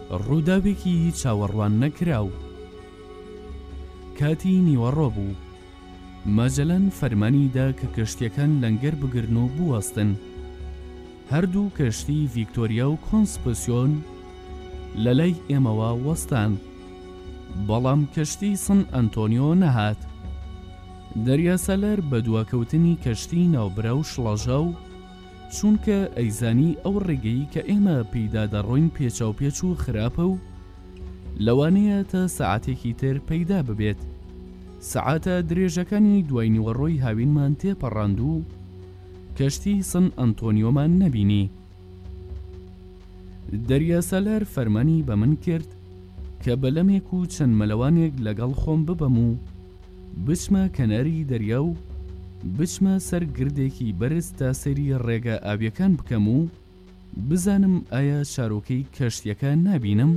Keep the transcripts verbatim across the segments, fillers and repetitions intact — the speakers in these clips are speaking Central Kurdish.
ڕووداوێکی چاوەڕوان نەکراو. کاتی نیوەڕۆ بوو. ماجەلەن فەرمانیدا کە کەشتیەکان لەنگەر بگرن و بوەستن. هەردوو کەشتی ڤیکتۆریا و کۆنسپسیۆن لە لای ئێمەوە وەستان، بەڵام کەشتی سن ئەنتۆنیۆ نەهات. دەریاسەلەر بە دواکەوتنی کەشتی ناوبرا و شڵەژە و چونکە ئەیزانی ئەو ڕێگەی کە ئێمە پێیدا دەڕۆین پێچاوپێچ و خراپە و لەوانەیە تا سەعاتێکی تر پەیدا ببێت. سەعاتە درێژەکانی دوای نیوەڕۆی هاوینمان تێپەڕاند و کەشتی سن ئەنتۆنیۆمان نەبینی. دەریاسەلەر فەرمانی بە من کرد کە بەلەمێک و چەند مەلەوانێک لەگەڵ خۆم ببەم و بچمە کەناری دەریا و بچمە سەر گردێکی بەرز تا سەری ڕێگە ئاویەکان بکەم و بزانم ئایا چارۆکەی کەشتیەکە نابینم.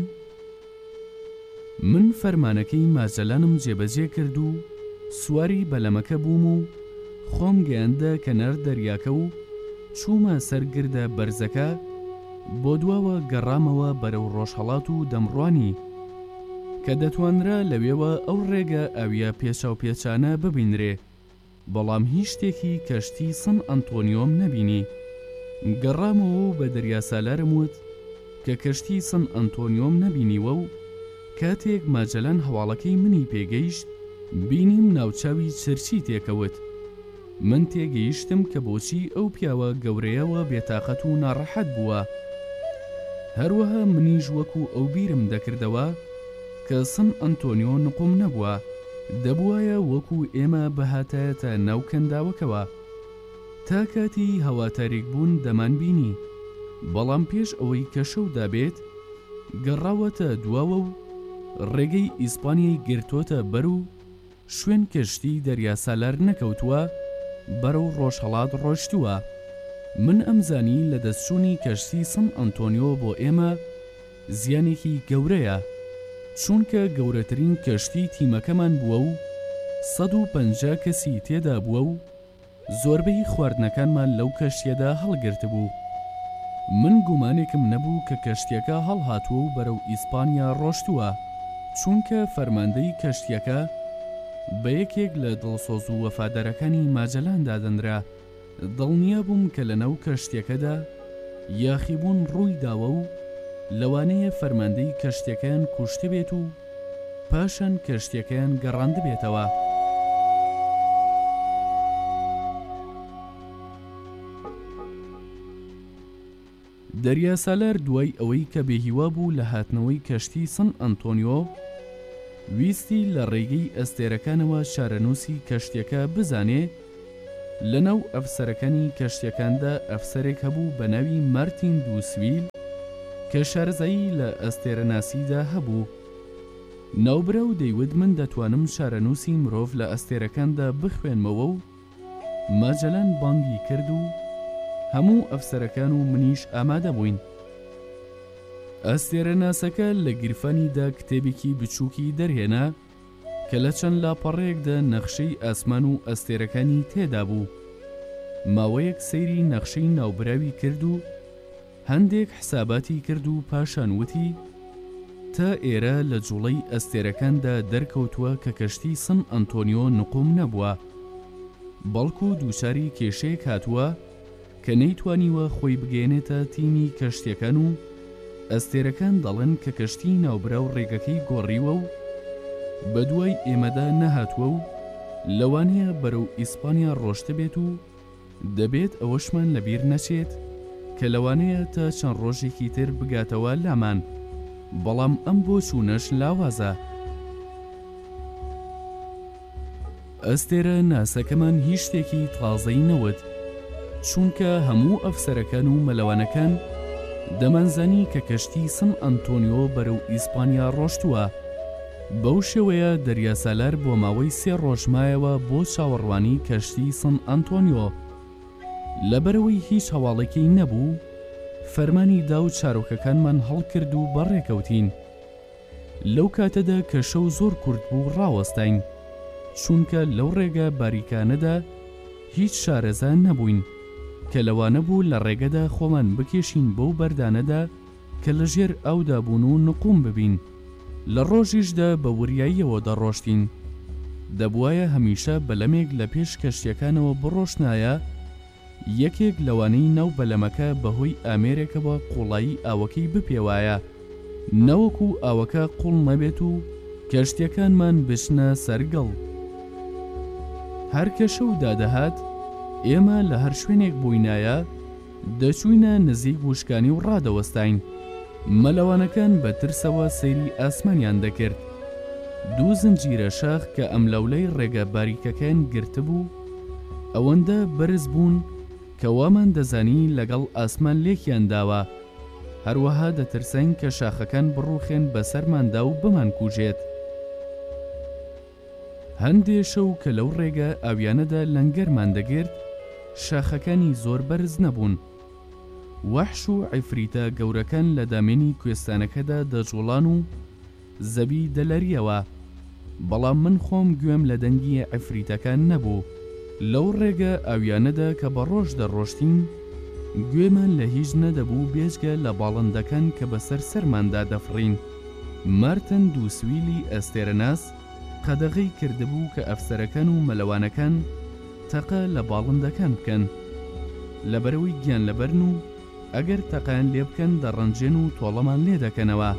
من فەرمانەکەی ماجەلانم جێبەجێ کرد و سواری بەلەمەکە بووم و خۆم گەیاندە کەنار دەریاکە و چوومە سەر گردە بەرزەکە، بۆ دواوە گەڕامەوە بەرەو ڕۆژهەڵات و دەمڕوانی کە دەتوانرا لەوێوە ئەو ڕێگە ئاویە پێچاو پێچانە ببینرێ، بەڵام هیچ شتێکی کەشتی سن ئەنتۆنیۆم نەبینی. گەڕامەوە و بە دەریاسالارم وت کە کەشتی سن ئەنتۆنیۆم نەبینیوە و کاتێک ماجەلان هەواڵەکەی منی پێگەیشت بینیم ناوچاوی چرچی تێکەوت. من تێگەیشتم کە بۆچی ئەو پیاوە گەورەیەوە بێتاقەت و ناڕەحەت بووە. هەروەها منیش وەکو ئەو بیرم دەکردەوە کە سن ئەنتۆنیۆ نقوم نەبووە، دەبوایە وەکو ئێمە بەهاتایەتە ناو کەنداوەکەوە. تا کاتی هەواتاریک بوون دەمان بینی، بەڵام پێش ئەوەی کە شەو دابێت گەڕاوەتە دواوە و ڕێگەی ئیسپانیای گرتوۆتە بەر و شوێن کەشتی دەریاسالار نەکەوتووە، بەرەو ڕۆژهەڵات ڕۆشتووە. من ئەمزانی لە دەستچوونی کەشتی سن ئەنتۆنیۆ بۆ ئێمە زیانێکی گەورەیە، چونکە گەورەترین کەشتی تیمەکەمان بووە و سەد و پەنجا کەسی تێدا بووە و زۆربەی خواردنەکانمان لەو کەشتیەدا هەڵگرت بوو. من گومانێکم نەبوو کە کەشتیەکە هەڵهاتووە و بەرەو ئیسپانیا ڕۆشتووە، چونکە فەرماندەی کەشتیەکە بە یەکێک لە دڵسۆز و وەفادارەکانی ماجەلان دادەنرا. دڵنیا بووم کە لەناو کەشتیەکەدا یاخیبوون ڕووی داوە و لەوانەیە فەرماندەی کەشتیەکەیان کوشتە بێت و پاشان کەشتیەکەیان گەڕاندە بێتەوە. دەریاسالار دوای ئەوەی کە بێهیوا بوو لە هاتنەوەی کەشتی سن ئەنتۆنیۆ ویستی لە ڕێگەی ئەستێرەکانەوە شارەنووسی کەشتیەکە بزانێ. لەناو ئەفسەرەکانی کەشتیەکاندا ئەفسەرێک هەبوو بە ناوی مارتین دووسویل کە شارەزایی لە ئەستێرەناسیدا هەبوو. ناوبرا و دەیوت من دەتوانم شارەنووسی مرۆڤ لە ئەستێرەکاندا بخوێنمەوە و ماجەلان بانگی کرد و هەموو ئەفسەرەکان و منیش ئامادە بووین. ئەستێرەناسەکە لە گیرفانیدا کتێبێکی بچووکی دەرهێنا کە لە چەند لاپەڕەیەکدا نەخشەی ئاسمان و ئەستێرەکانی تێدا بوو. ماوەیەک سەیری نەخشەی ناوبراوی کرد و هەندێک حساباتی کرد و پاشان وتی تا ئێرە لە جوڵەی ئەستێرەکاندا دەرکەوتووە کە کەشتی سن ئەنتۆنیۆ نقوم نەبووە، بەڵکو دووچاری کێشەیەک هاتووە کە نەیتوانیوە خۆی بگەێنێتە تیمی کەشتیەکان و ئەستێرەکان دەڵێن کە کەشتی ناوبرا و ڕێگەکەی گۆڕیوە و بە دوای ئێمەدا نەهاتووە و لەوانەیە بەرەو ئیسپانیا ڕۆشتە بێت و دەبێت ئەوەشمان لەبیر نەچێت کە لەوانەیە تا چەند ڕۆژێکی تر بگاتەوە لامان، بەڵام ئەم بۆ چوونەش لاوازە. ئەستێرە ناسەکەمان هیچ شتێکی تازەی نەوت، چونکە هەموو ئەفسەرەکان و مەلەوانەکان دەمانزانی کە کەشتی سن ئەنتۆنیۆ بەرەو ئیسپانیا ڕۆشتووە. بەو شێوەیە دەریاسالار بۆ ماوەی سێ ڕۆژمایەوە بۆ چاوەڕوانی کەشتی سن ئەنتۆنیۆ. لەبەرەوەی هیچ هەواڵێکی نەبوو، فەرمانی دا و چارۆکەکانمان هەڵکرد و بەڕێکەوتین. لەو کاتەدا کە شەو زۆر کورت بوو ڕاوەستین، چونکە لەو ڕێگە باریکانەدا هیچ شارەزان نەبووین کە لەوانە بوو لە ڕێگەدا خۆمان بکێشین بەو بەردانەدا کە لەژێر ئاودا بوون و نقوم ببین. لە ڕۆژیشدا بە وریاییەوە دەڕۆشتین. دەبوایە هەمیشە بەلەمێک لە پێش کەشتیەکانەوە بڕۆشنایە. یەکێک لەوانەی ناو بەلەمەکە بەهۆی ئامێرێکەوە قوڵایی ئاوەکەی بپێوایە، نەوەکو ئاوەکە قوڵ نەبێت و کەشتیەکانمان بچنە سەرگەڵ. هەر کە شەو دادەهات ئێمە لە هەر شوێنێک بووینایە دەچووینە نزیک وشکانی و ڕادەوەستاین. مەلەوانەکان بە ترسەوە سەیری ئاسمانیان دەکرد. دوو زنجیرە شاخ کە ئەم لەولەی ڕێگە باریکەکەیان گرتبوو ئەوەندە بەرز بوون کە وامان دەزانی لەگەڵ ئاسمان لێکیان داوە. هەروەها دەترسین کە شاخەکان بڕوخێن بەسەرماندا و بمان کوژێت. هەندێ شەو کە لەو ڕێگە ئاویانەدا لەنگەرمان دەگرت شاخەکانی زۆر بەرز نەبوون. وەحش و عیفریتە گەورەکان لە دامێنی کوێستانەکەدا دەجوڵان و زەوی دەلەریەوە، بەڵام من خۆم گوێم لە دەنگی عیفریتەکان نەبوو. لەو ڕێگە ئاویانەدا کە بە ڕۆژ دەڕۆشتین گوێمان لە هیچ نەدەبوو بێجگە لە باڵندەکان کە بەسەر سەرماندا دەفڕین. مارتن دووسویلی ئەستێرەناس قەدەغەی کردبوو کە ئەفسەرەکان و مەلەوانەکان تەقە لە باڵندەکان بکەن، لەبەرەوەی گیان لەبەرن و ئەگەر تەقەیان لێ بکەن دەڕەنجێن و تۆڵەمان لێ دەکەنەوە.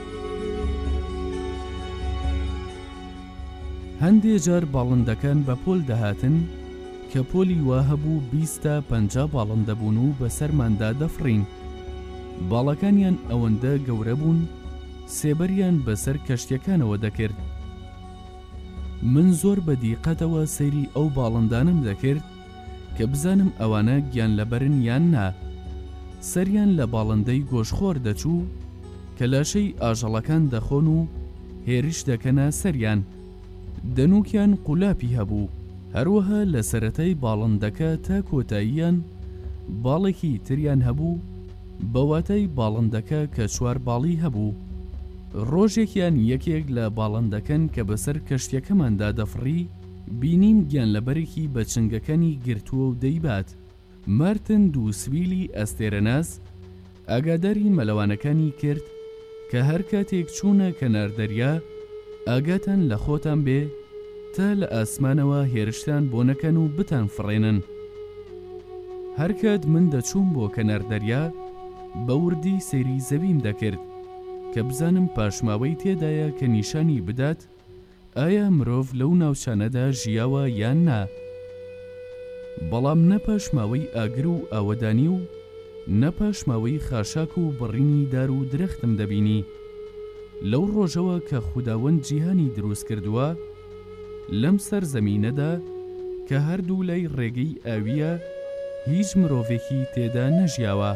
هەندێ جار باڵندەکان بە پۆل دەهاتن کە پۆلی وا هەبوو بیست تا پەنجا باڵندە بوون و بەسەرماندا دەفڕین. باڵەکانیان ئەوەندە گەورە بوون سێبەریان بەسەر کەشتیەکانەوە دەکرد. من زۆر بە دیقەتەوە سەیری ئەو باڵندانم دەکرد کە بزانم ئەوانە گیان لەبەرن یان نا. سەریان لە باڵندەی گۆشخۆر دەچوو کە لاشەی ئاژەڵەکان دەخۆن و هێرش دەکەنە سەریان. دەنووکیان قولاپی هەبوو. هەروەها لە سەرەتای باڵندەکە تا کۆتاییان باڵێکی تریان هەبوو بەواتای باڵندەکە کە چوار باڵی هەبوو. ڕۆژێکیان یەکێک لە باڵندەکەن کە بەسەر کەشتیەکەماندا دەفڕی بینیم گیان لەبەرێکی بە چنگەکانی گرتووە و دەیبات. مارتن دووسویلی ئەستێرەناس ئاگاداری مەلەوانەکانی کرد کە هەر کاتێک چوونە کەنار دەریا ئاگاتان لە خۆتان بێ تا لە ئاسمانەوە هێرشتان بۆ نەکەن و بتان فڕێنن. هەر کات من دەچووم بۆ کەنار دەریا بە وردی سەیری زەویم دەکرد کە بزانم پاشماوەی تێدایە کە نیشانی بدات ئایا مرۆڤ لەو ناوچانەدا ژیاوە یان نا. بەڵام نەپاشماوەی ئاگر و ئاوەدانی و نەپاشماوەی خاشاک و بڕینی دار و درەختم دەبینی. لەو ڕۆژەوە کە خوداوەند جیهانی دروست کردووە لەم سەر زەمینەدا کە هەردوو لای ڕێگەی ئاویە هیچ مرۆڤێکی تێدا نەژیاوە.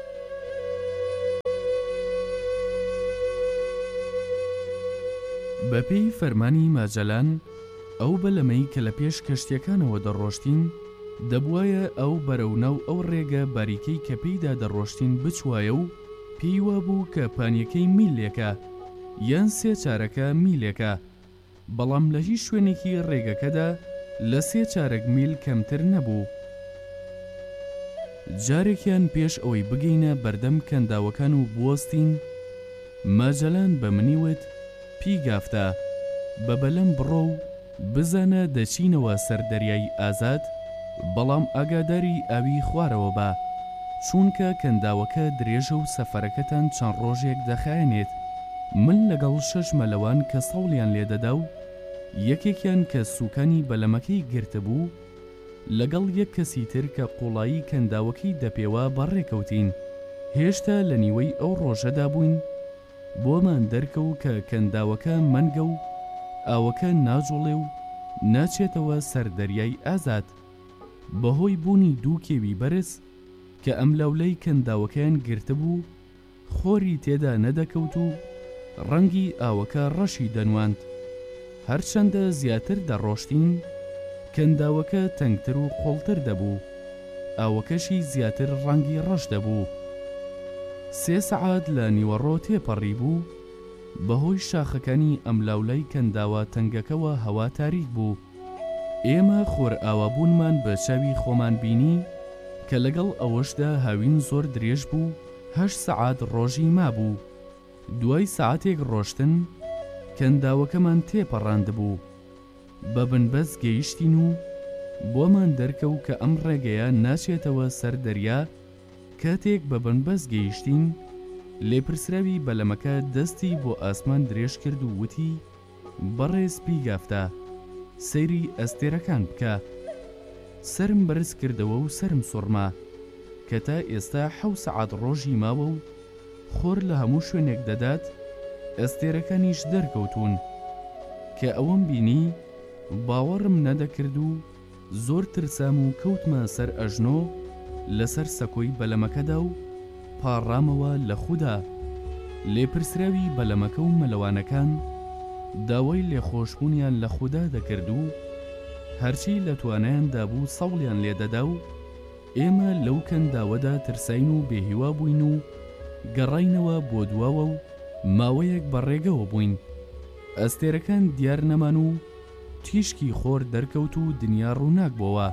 بەپێی فەرمانی ماجەلان ئەو بەلەمەی کە لە پێش کەشتیەکانەوە دەڕۆشتین دەبوایە ئەو بەرەوناو ئەو ڕێگە باریکەی کە پێیدا دەڕۆشتین بچوایە و پێیوە بوو کە پانیەکەی میلێکە یان سێ چارەکە میلێکە، بەڵام لە هیچ شوێنێکی ڕێگەکەدا لە سێ چارەک میل کەمتر نەبوو. جارێکیان پێش ئەوەی بگەینە بەردەم کەنداوەکان و بوەستین ماجەلان بە منیوت پیگافتە بە بەلەم بڕۆ و بزانە دەچینەوە سەر دەریای ئازاد، بەڵام ئاگاداری ئاوی خوارەوە بە چونکە کەنداوەکە درێژە و سەفەرەکەتان چەند ڕۆژێک دەخایەنێت. من لەگەڵ شەش مەلەوان کە سەوڵیان لێدەدا و یەکێکیان کە سوکانی بەلەمەکەی گرتبوو لەگەڵ یەک کەسی تر کە قوڵایی کەنداوەکەی دەپێوە بەڕێکەوتین. هێشتا لە نیوەی ئەو ڕۆژەدا بووین بۆمان دەرکەوت کە کەنداوەکە مەنگە و ئاوەکە ناجوڵێ و ناچێتەوە سەر دەریای ئازاد بەهۆی بوونی دوو کێوی بەرز کە ئەم لەولەی کەنداوەکەیان گرتبوو خۆری تێدا نەدەکەوت و ڕەنگی ئاوەکە ڕەشی دەنواند. هەرچەندە زیاتر دەڕۆشتین کەنداوەکە تەنگتر و قوڵتر دەبوو، ئاوەکەشی زیاتر ڕەنگی ڕەش دەبوو. سێ سەعات لە نیوەڕۆ تێپەڕی بوو بەهۆی شاخەکانی ئەم لاولای کەنداوە تەنگەکەوە هەوا تاریک بوو. ئێمە خۆر ئاوابوونمان بە چاوی خۆمان بینی کە لەگەڵ ئەوەشدا هاوین زۆر درێژ بوو، هەشت سەعات ڕۆژی مابوو. دوای سەعاتێک ڕۆشتن کەنداوەکەمان تێپەڕاندبوو. بە بنبەست گەیشتین و بۆمان دەرکەوت کە ئەم ڕێگەیە ناچێتەوە سەر دەریا. کاتێک بە بنبەست گەیشتین لێپرسراوی بەلەمەکە دەستی بۆ ئاسمان درێژ کرد و وتی بەڕێ سپی گافتە سەیری ئەستێرەکان بکە. سرم بەرز کردەوە و سرم سوڕما کە تا ئێستا حەوت سەعات ڕۆژی ماوە و خۆر لە هەموو شوێنێک دەدات ئەستێرەکانیش دەرکەوتون. کە ئەوەم بینی باوەڕم نەدەکرد و زۆر ترسام و کەوتمە سەر ئەژنۆ لەسەر سەکۆی بەلەمەکەدا و پاڕامەوە لە خودا. لێپرسراوی بەلەمەکە و مەلەوانەکان داوای لێخۆشبوونیان لە خودا دەکرد و هەرچی لە توانایاندا بوو سەوڵیان لێدەدا و ئێمە لەو کەنداوەدا ترساین و بێهیوا بووین و گەڕاینەوە بۆ دواوە و ماوەیەک بەڕێگەوە بووین. ئەستێرەکان دیار نەمان و تیشکی خۆر دەرکەوت و دنیا ڕووناک بۆوە.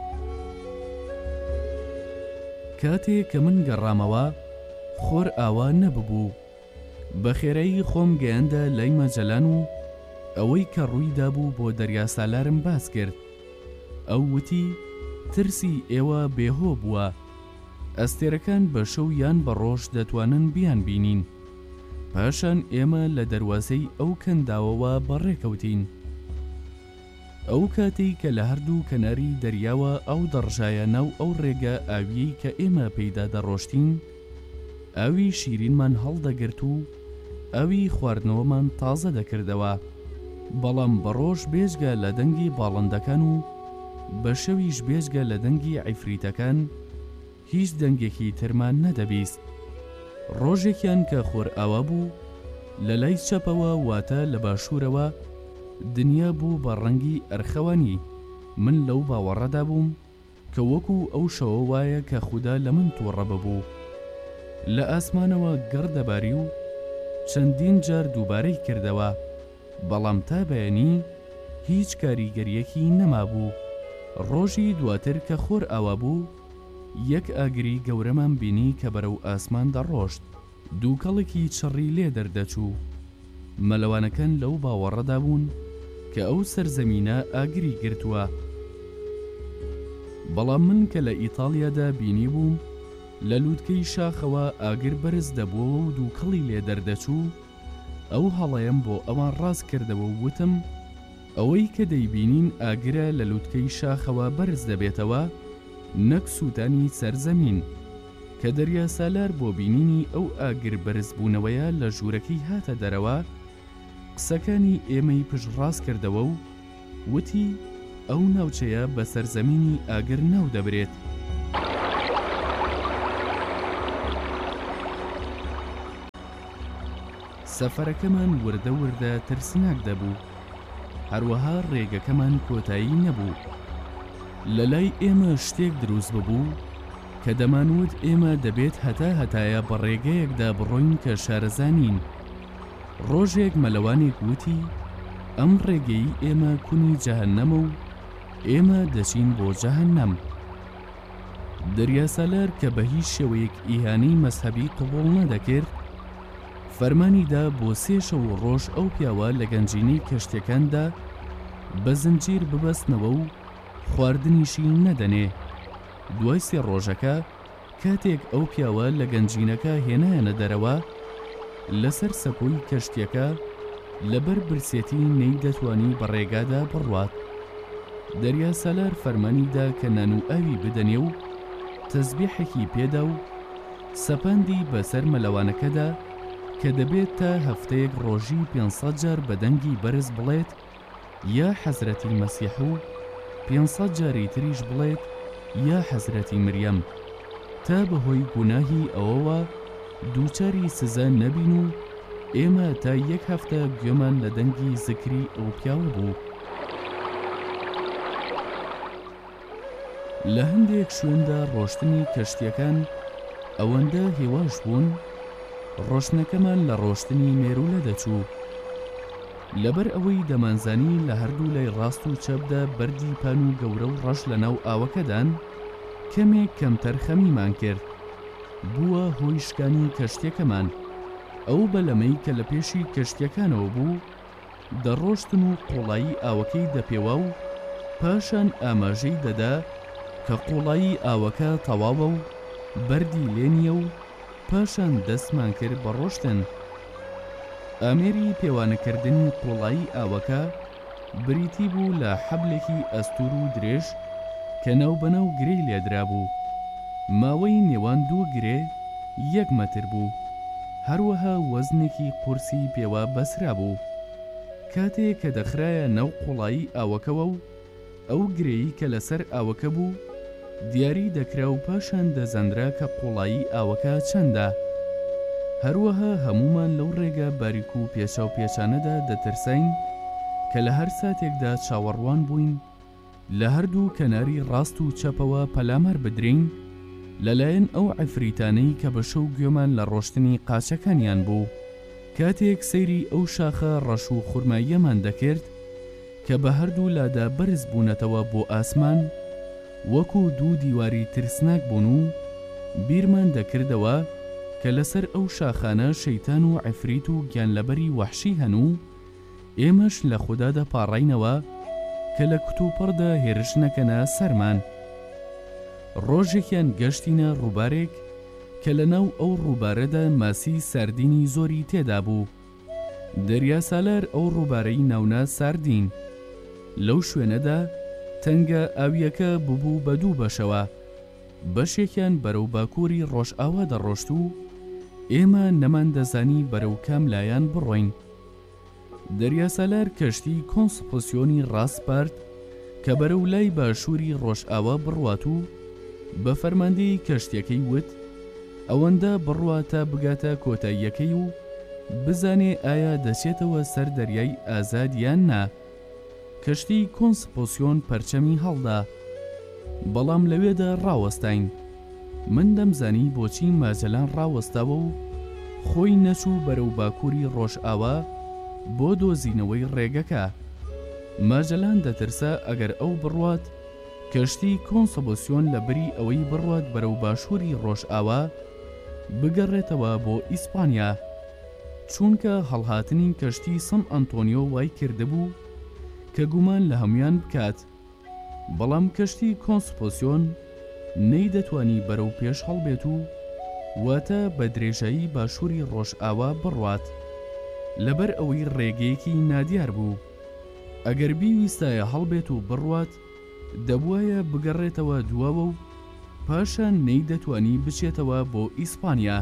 کاتێک کە من گەڕامەوە خۆر ئاوا نەببوو. بە خێرایی خۆم گەیاندە لای مەجەلان و ئەوەی کە ڕوویدا بوو بۆ دەریا سالارم باس کرد. ئەو وتی ترسی ئێوە بێهۆ بووە. ئەستێرەکان بە شەو یان بە ڕۆژ دەتوانن بیان بینین. پاشان ئێمە لە دەروازەی ئەو کەنداوەوە بەڕێکەوتین. ئەو کاتەی کە لە هەردوو کەناری دەریاوە ئەو دەڕژایە ناو ئەو ڕێگە ئاویەی کە ئێمە پێیدا دەڕۆشتین، ئاوی شیرینمان هەڵدەگرت و ئەوی خواردنەوەمان تازە دەکردەوە. بەڵام بەڕۆژ بێژگە لە دەنگی باڵندەکان و بە شەویش بێژگە لە دەنگی عیفریتەکان هیچ دەنگێکی ترمان نەدەبیست. ڕۆژێکیان کە خۆر ئاوا بوو لە لای چەپەوە واتە لە باشوورەوە دنیا بوو بە ڕەنگی ئەرخەوانی. من لەو باوەڕەدا بووم کە وەکو ئەو شەوە وایە کە خودا لە من تووڕە ببوو. لە ئاسمانەوە گەردەباری و چەندین جار دووبارەی کردەوە، بەڵام تا بەیانی هیچ کاریگەریەکی نەمابوو. ڕۆژی دواتر کە خۆر ئاوا بوو یەک ئاگری گەورەمان بینی کە بەرەو ئاسمان دەڕۆشت. دووکەڵێکی چڕی لێ دەردەچوو. مەلەوانەکان لەو باوەڕەدا بوون کە ئەو سەرزەمینە ئاگری گرتووە. بەڵام من کە لە ئیتاڵیادا بینی بووم لە لووتکەی شاخەوە ئاگر بەرز دەبووەوە و دووکەڵی لێ دەردەچوو، ئەو هەڵەیەم بۆ ئەوان ڕاست کردەوە و وتم ئەوەی کە دەیبینین ئاگرە لە لووتکەی شاخەوە بەرز دەبێتەوە نەک سووتانی سەرزەمین. کە دەریا سالار بۆ بینینی ئەو ئاگر بەرز بوونەوەیە لە ژوورەکەی هاتە دەرەوە، قسەکانی ئێمەی پشتڕاست کردەوە و وتی ئەو ناوچەیە بە سەرزەمینی ئاگر ناو دەبرێت. سەفەرەکەمان وردە وردە ترسناک دەبوو. هەروەها ڕێگەکەمان کۆتایی نەبوو. لە لای ئێمە شتێک دروست ببوو کە دەمانوت ئێمە دەبێت هەتا هەتایە بە ڕێگەیەکدا بڕۆین کە شارەزانین. ڕۆژێک مەلەوانێک وتی ئەم ڕێگەی ئێمە کونی جەهەنەمە و ئێمە دەچین بۆ جەهەنەم. دەریا سالار کە بە هیچ شێوەیەک ئیهانەی مەزهەبی قبوڵ نەدەکرد، فەرمانیدا بۆ سێ شەو ڕۆژ ئەو پیاوە لە گەنجینەی کەشتەکاندا بە زنجیر ببەستنەوە و خواردنیشی نەدەنێ. دوای سێ ڕۆژەکە کاتێک ئەو پیاوە لە گەنجینەکە هێنایەنە دەرەوە، لەسەر سەکۆی کەشتیەکە لەبەر برسێتی نەی دەتوانی بە ڕێگادا بڕوات. دەریا سالار فەرمانیدا کە نان و ئاوی بدەنێ و تەسبیحێکی پێدا و سەپاندی بەسەر مەلەوانەکەدا کە دەبێت تا هەفتەیەک ڕۆژی پێنج جار بە دەنگی بەرز بڵێت یا حەزرەتی مەسیح و پێنج جاری تریش بڵێت یا حەزرەتی مریەم، تا بەهۆی گوناهی ئەوەوە دووچاری سزا نەبین و ئێمە تا یەک هەفتە گوێمان لە دەنگی زکری ئەو پیاوە بوو. لە هەندێک شوێندا ڕۆشتنی کەشتیەکان ئەوەندە هێواش بوون ڕۆشنەکەمان لە ڕۆشتنی مێرولە دەچوو. لەبەر ئەوەی دەمانزانی لە هەردوو لای ڕاست و چەپدا بەردی پان و گەورە و ڕەش لە ناو ئاوەکەدان، کەمێک کەمتەر خەمیمان کرد. بووە هۆی شکانی کەشتیەکەمان. ئەو بەلەمەی کە لە پێشی کەشتیەکانەوە بوو دەڕۆشتن و قوڵایی ئاوەکەی دەپێوە و پاشان ئاماژەی دەدا کە قوڵایی ئاوەکە تەواوە و بەردی لێنیە و پاشان دەستمان کرد بە ڕۆشتن. ئامێری پێوانەکردنی قوڵایی ئاوەکە بریتی بوو لە حەبلێکی ئەستور و درێژ کە ناوبەناو گرەی لێدرا بوو. ماوەی نێوان دوو گرێ یەک مەتر بوو. هەروەها وەزنێکی قورسی پێوە بەسرا بوو. کاتێک کە دەخرایە نەو قوڵایی ئاوەکەوە و ئەو گرەیی کە لەسەر ئاوەکە بوو دیاری دەکرا و پاشان دەزەندرا کە قوڵایی ئاوەکە چەندە. هەروەها هەمومان لەو ڕێگە باریک و پێچە و پێچانەدا دەترسین کە لە هەر ساتێکدا چاوەڕوان بووین لە هەردوو کەناری ڕاست و چەپەوە پەلامەر بدرین لەلایەن ئەو عفریتانەی کە بە شەو گوێمان لە ڕۆشتنی قاچەکانیان بوو. کاتێک سەیری ئەو شاخە ڕەش و خورماییەمان دەکرد کە بە هەردوو لادا بەرز بوونەتەوە بۆ ئاسمان وەکو دوو دیواری ترسناک بوون و بیرمان دەکردەوە کە لەسەر ئەو شاخانە شەیتان و عفریت و گیانلەبەری وەحشی هەنوو ئێمەش لە خوددا دەپاڕینەوە کە لە کتوپڕدا هێرش نەکەنە سەرمان. ڕۆژێکیان گەشتینە ڕووبارێک کە لە ناو ئەو ڕووبارەدا ماسی ساردینی زۆری تێدا بوو. دەریا سالار ئەو ڕووبارەی ناونا ساردین. لەو شوێنەدا تەنگە ئاویەکە ببوو بە دوو بەشەوە. بەشێکیان بەرەو باکووری ڕۆژئاوا دەڕۆشت و ئێمە نەمان دەزانی بەرەو کام لایەن بڕۆین. دەریا سالار کەشتی کۆنسپۆسیۆنی ڕاستپارت کە بەرەو لای باشووری ڕۆژئاوا بڕوات و بە فەرماندەی کەشتیەکەی وت ئەوەندە بڕوا تا بگاتە کۆتاییەکەی و بزانێ ئایا دەچێتەوە سەر دەریای ئازاد یان نا. کەشتی کۆنسپۆسیۆن پەرچەمی هەڵدا، بەڵام لەوێدا ڕاوەستاین. من دەمزانی بۆچی ماجەلان ڕاوەستاوە و خۆی نەچوو بەرەو باکووری ڕۆژئاوا بۆ دۆزینەوەی ڕێگەکە. ماجەلان دەترسا ئەگەر ئەو بڕوات کەشتی کۆنسپۆسیۆن لە بری ئەوەی بڕوات بەرەو باشووری ڕۆژئاوا بگەڕێتەوە بۆ ئیسپانیا، چونکە هەڵهاتنی کەشتی سن ئەنتۆنیۆ وای کردبوو کە گومان لە هەمویان بکات. بەڵام کەشتی کۆنسپۆسیۆن نەیدەتوانی بەرەو پێش هەڵبێت و واتە بە درێژایی باشووری ڕۆژئاوا بڕوات لەبەر ئەوەی ڕێگەیەکی نادیار بوو. ئەگەر بیویستایە هەڵبێت و بڕوات دەبوایە بگەڕێتەوە دواوە و پاشان نەیدەتوانی بچێتەوە بۆ ئیسپانیا.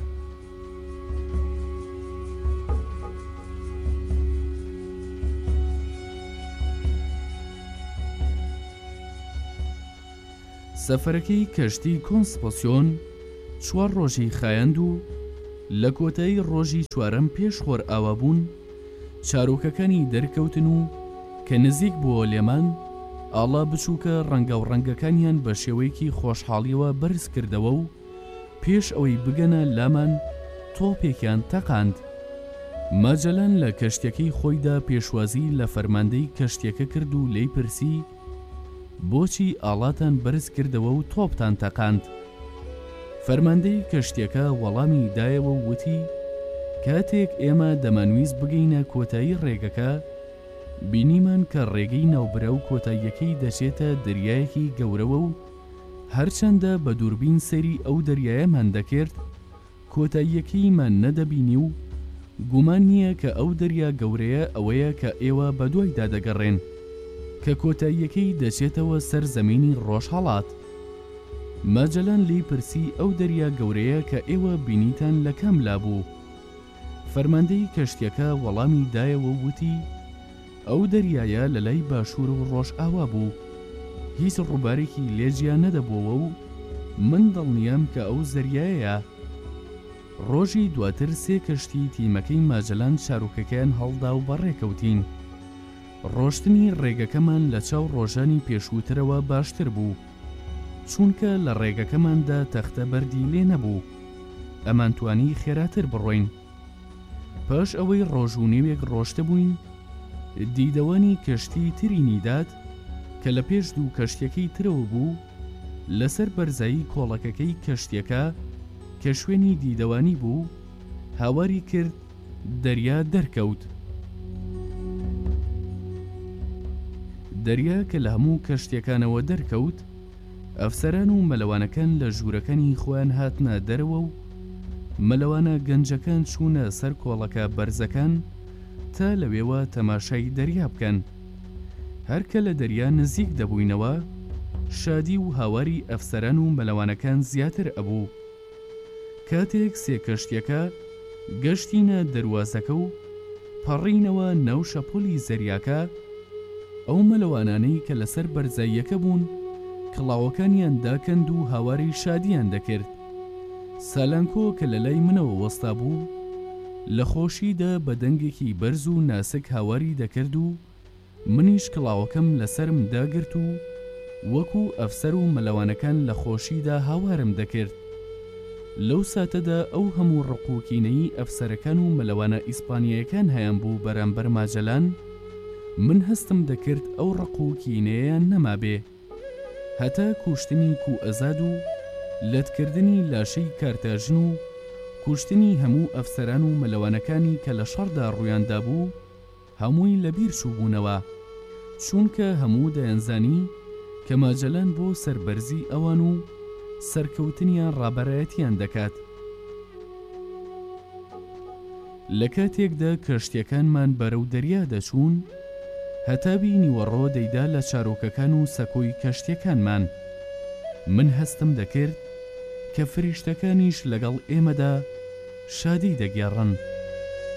سەفەرەکەی کەشتی کۆنسپۆسیۆن چوار ڕۆژی خایەند و لە کۆتایی ڕۆژی چوارەم پێش خۆر ئاوابوون چارۆکەکانی دەرکەوتن و کە نزیک بووە لێمان ئاڵا بچووکە ڕەنگە و ڕەنگەکانیان بە شێوەیەکی خۆشحاڵیەوە بەرز کردەوە و پێش ئەوەی بگەنە لامان تۆپێکیان تەقاند. ماجەلان لە کەشتەکەی خۆیدا پێشوازی لە فەرماندەی کەشتەکە کرد و لێی پرسی بۆچی ئاڵاتان بەرز کردەوە و تۆپتان تەقاند. فەرماندەی کەشتەکە وەڵامی دایەوە و وتی کاتێک ئێمە دەمانویست بگەینە کۆتایی ڕێگەکە بینیمان کە ڕێگەی ناوبرە و کۆتاییەکەی دەچێتە دەریایەکی گەورەوە و هەرچەندە بە دووربین سەیری ئەو دەریایەمان دەکرد کۆتاییەکەیمان نەدەبینی و گومان نییە کە ئەو دەریا گەورەیە ئەوەیە کە ئێوە بە دوایدا دەگەڕێن کە کۆتاییەکەی دەچێتەوە سەر زەمینی ڕۆژهەڵات. ماجەلان لی پرسی ئەو دەریا گەورەیە کە ئێوە بینیتان لە کام لابوو. فەرماندەی کەشتیەکە وەڵامی دایەوە وتی ئەو دەریایە لە لای باشوور و ڕۆژئاوا بوو، هیچ ڕووبارێکی لێجیا نەدەبووەوە و من دڵنیام کە ئەو زەریایەیە. ڕۆژی دواتر سێ کەشتی تیمەکەی ماجەلان چارۆکەکەیان هەڵدا و بەڕێکەوتین. ڕۆشتنی ڕێگەکەمان لە چاو ڕۆژانی پێشووترەوە باشتر بوو، چونکە لە ڕێگەکەماندا تەختە بەردی لێ نەبوو، ئەمان توانی خێراتر بڕۆین. پاش ئەوەی ڕۆژ و نێوێک ڕۆشتە بووین دیدەوانی کەشتی ترینی داد کە لە پێش دوو کەشتەکەی ترەوە بوو لەسەر بەرزایی کۆڵەکەکەی کەشتیەکە کە شوێنی دیدەوانی بوو هاواری کرد دەریا دەرکەوت. دەریا کە لە هەموو کەشتیەکانەوە دەرکەوت، ئەفسەران و مەلەوانەکان لە ژوورەکانی خۆیان هاتنە دەرەوە و مەلەوانە گەنجەکان چوونە سەر کۆڵەکە بەرزەکان تا لەوێوە تەماشای دەریا بکەن. هەرکە لە دەریا نزیک دەبووینەوە، شادی و هاواری ئەفسەران و مەلەوانەکان زیاتر ئەبوو. کاتێک سێ کەشتیەکە گەشتینە دەروازەکە و پەڕینەوە ناو شەپۆلی زەریاکە، ئەو مەلەوانانەی کە لەسەر بەرزاییەکە بوون کڵاوەکانیان داکەند و هاواری شادیان دەکرد. سالانکۆ کە لە لای منەوە وەستا بوو لە خۆشیدا بە دەنگێکی بەرز و ناسک هاواری دەکرد و منیش کڵاوەکەم لەسرم داگرت و وەکو ئەفسەر و مەلەوانەکان لە خۆشیدا هاوارم دەکرد. لەو ساتەدا ئەو هەموو ڕقوکینەی ئەفسەرەکان و مەلەوانە ئیسپانیایەکان هەیان بوو بەرامبەر ماجەلان، من هەستم دەکرد ئەو ڕقوکینەیان نەمابێ، هەتا کوشتنی کو ئەزاد و لەتکردنی لاشەی کارتاژن و کوشتنی هەموو ئەفسەران و مەلەوانەکانی کە لە شەڕدا ڕوویاندا بوو هەمووی لەبیر چووبوونەوە، چونکە هەموو دەیانزانی کە ماجەلان بۆ سەربەرزی ئەوان و سەرکەوتنیان ڕابەرایەتیان دەکات. لە کاتێکدا کەشتیەکانمان بەرەو دەریا دەچوون، هەتابی نیوەڕۆ دەیدا لە چارۆکەکان و سەکۆی کەشتیەکانمان. من هەستم دەکرد کە فریشتەکانیش لەگەڵ ئێمەدا شادی دەگێڕن.